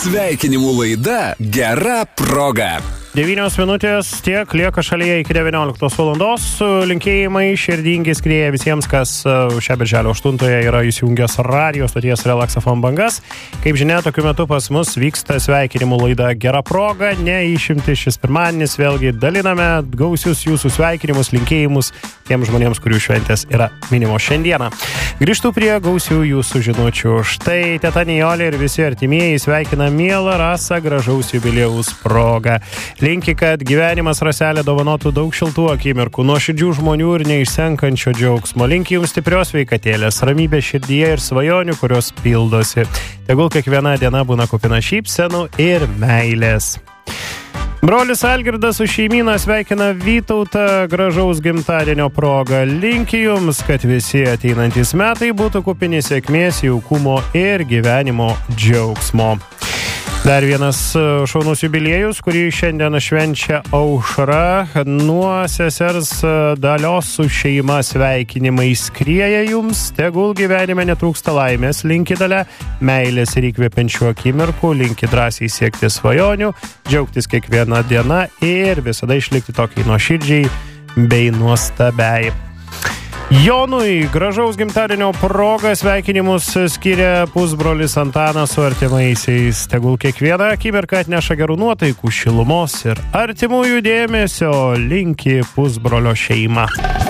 Sveikinimų laida Gera proga. 9 minutės tiek lieka šalyje iki 19 valandos. Linkėjimai širdingi skrieja visiems, kas šią birželio 8-ąją yra įsijungęs radio stoties Relax FM bangas. Kaip žinia, tokiu metu pas mus vyksta sveikinimų laida Gera proga. Neišimti šis pirmadienis, vėlgi daliname gausius jūsų sveikinimus, linkėjimus tiems žmonėms, kurių šventės yra minimos šiandieną. Grįžtu prie gausių jūsų žinučių. Štai teta Nijolė ir visi artimieji sveikina mielą Rasą gražaus jubiliejaus progą. Linki, kad gyvenimas Raselė dovanotų daug šiltų akimirkų, nuoširdžių žmonių ir neišsenkančio džiaugsmo. Linki jums stiprios sveikatėlės, ramybės širdyje ir svajonių, kurios pildosi. Tegul kiekviena diena būna kupina šypsenų ir meilės. Brolis Algirdas su šeimyna sveikina Vytautą gražaus gimtadienio progą. Linki jums, kad visi ateinantys metai būtų kupini sėkmės, jaukumo ir gyvenimo džiaugsmo. Dar vienas šaunus jubiliejus, kurį šiandien švenčia Aušra. Nuo sesers Dalios su šeima sveikinimai skrieja jums. Tegul gyvenime netrūksta laimės, linki Dalia, meilės ir įkvepiančių akimirkų, linki drąsiai siekti svajonių, džiaugtis kiekvieną dieną ir visada išlikti tokiai nuoširdžiai bei nuostabiai. Jonui gražaus gimtadienio proga sveikinimus skiria pusbrolis Antanas su artimaisiais. Tegul kiekviena akimirka atneša gerų nuotaikų, šilumos ir artimųjų dėmesio, linki pusbrolio šeima.